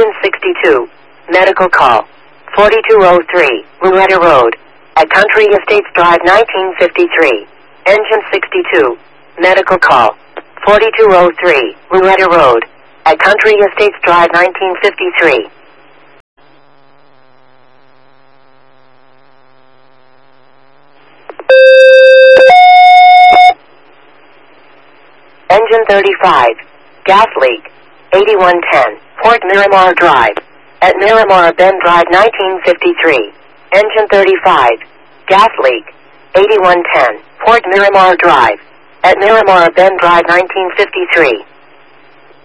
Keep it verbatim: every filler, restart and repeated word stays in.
Engine sixty-two. Medical call. forty-two oh three, Rouetta Road. At Country Estates Drive nineteen fifty-three. Engine sixty-two. Medical call. forty-two oh three, Rouetta Road. At Country Estates Drive nineteen fifty-three. Engine thirty-five. Gas leak. eighty-one ten, Port Miramar Drive. At Miramar Bend Drive nineteen fifty-three. Engine thirty-five. Gas leak. eighty-one ten, Port Miramar Drive. At Miramar Bend Drive nineteen fifty-three.